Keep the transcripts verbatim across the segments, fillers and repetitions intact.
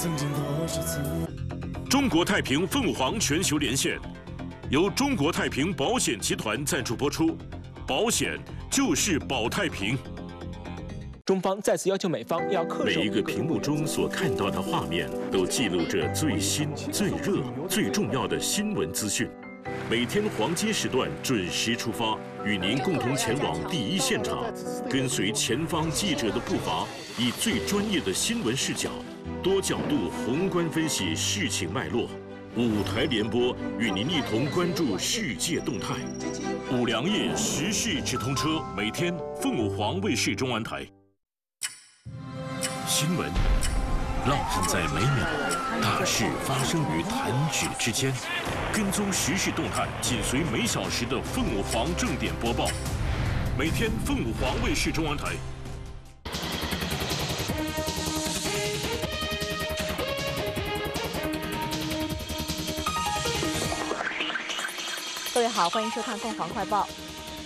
中国太平凤凰全球连线，由中国太平保险集团赞助播出，保险就是保太平。 中方再次要求美方要恪守。 每一个屏幕中所看到的画面，都记录着最新、最热、最重要的新闻资讯。每天黄金时段准时出发，与您共同前往第一现场，跟随前方记者的步伐，以最专业的新闻视角，多角度宏观分析事情脉络。五台联播，与您一同关注世界动态。五粮液时事直通车，每天凤凰卫视中安台。 新闻浪漫在每秒，大事发生于弹指之间。跟踪时事动态，紧随每小时的凤凰正点播报。每天凤凰卫视中安台。 各位好，欢迎收看凤凰快报。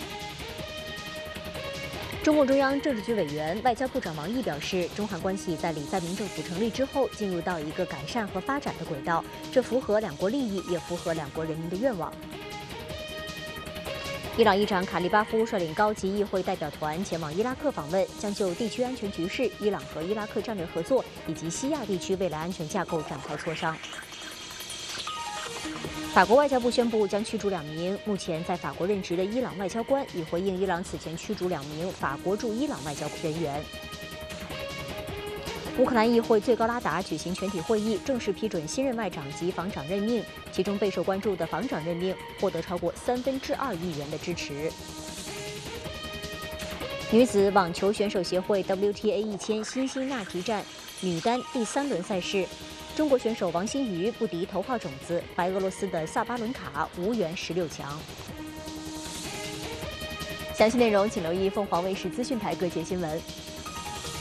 中共中央政治局委员、外交部长王毅表示，中韩关系在李在明政府成立之后，进入到一个改善和发展的轨道，这符合两国利益，也符合两国人民的愿望。伊朗议长卡利巴夫率领高级议会代表团前往伊拉克访问，将就地区安全局势、伊朗和伊拉克战略合作以及西亚地区未来安全架构展开磋商。 法国外交部宣布将驱逐两名目前在法国任职的伊朗外交官，以回应伊朗此前驱逐两名法国驻伊朗外交人员。乌克兰议会最高拉达举行全体会议，正式批准新任外长及防长任命，其中备受关注的防长任命获得超过三分之二议员的支持。女子网球选手协会 W T A 一千辛辛那提站女单第三轮赛事。 中国选手王欣瑜不敌头号种子白俄罗斯的萨巴伦卡，无缘十六强。详细内容请留意凤凰卫视资讯台各界新闻。